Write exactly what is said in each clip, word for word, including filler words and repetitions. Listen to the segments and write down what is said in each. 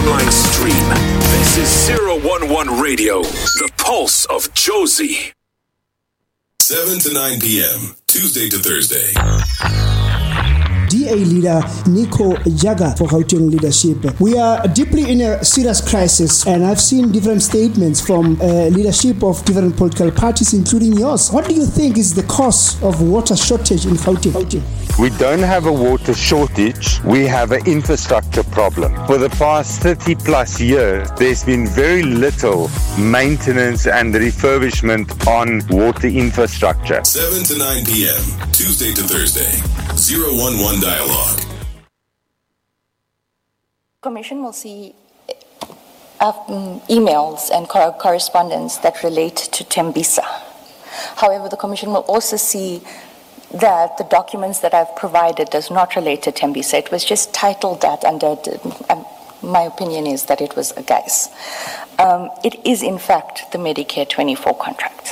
online stream. This is zero one one Radio, the pulse of Jozi. seven to nine p.m., Tuesday to Thursday. D A leader Nico Jaga for Gauteng leadership. We are deeply in a serious crisis, and I've seen different statements from uh, leadership of different political parties, including yours. What do you think is the cause of water shortage in Gauteng? We don't have a water shortage, we have an infrastructure problem. For the past thirty plus years, there's been very little maintenance and refurbishment on water infrastructure. seven to nine p.m., Tuesday to Thursday. zero one one Dialogue. Commission will see uh, emails and cor- correspondence that relate to Tembisa. However, the Commission will also see that the documents that I've provided does not relate to Tembisa. It was just titled that under, um, my opinion is that it was a guise. Um, it is in fact the Medicare twenty-four contract.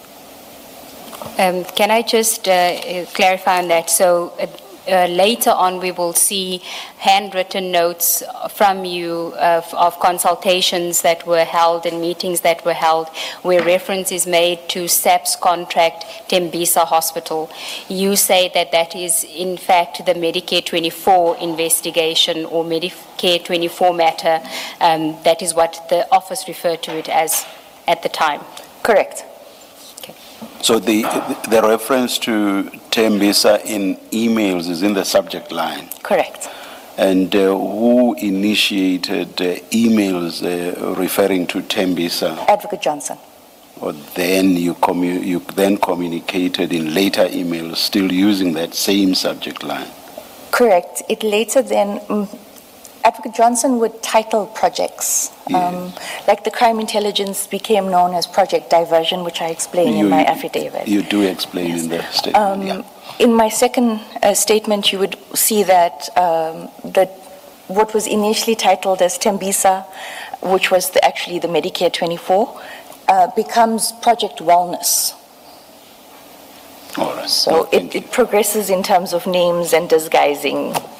Um, can I just uh, clarify on that? So uh, uh, later on we will see handwritten notes from you of, of consultations that were held and meetings that were held where reference is made to S A P's contract, Tembisa Hospital. You say that that is in fact the Medicare twenty-four investigation or Medicare twenty-four matter. Um, that is what the office referred to it as at the time. Correct. So the the reference to Tembisa in emails is in the subject line. Correct. And uh, who initiated uh, emails uh, referring to Tembisa? Advocate Johnson. Or then you commu- you then communicated in later emails, still using that same subject line. Correct. It later then. Um, Advocate Johnson would title projects, yes. um, like the crime intelligence became known as Project Diversion, which I explain you, in my affidavit. You do explain yes. in the statement, um, yeah. In my second uh, statement, you would see that um, that what was initially titled as Tembisa, which was the, actually the Medicare twenty-four, uh, becomes Project Wellness. All right. So well, it, it progresses in terms of names and disguising